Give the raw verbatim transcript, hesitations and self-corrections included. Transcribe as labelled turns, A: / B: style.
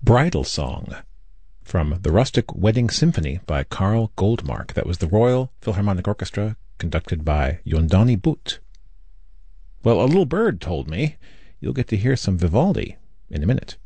A: Bridal Song from The Rustic Wedding Symphony by Karl Goldmark. That was the Royal Philharmonic Orchestra, conducted by Yondani Butt. Well, a little bird told me you'll get to hear some Vivaldi in a minute.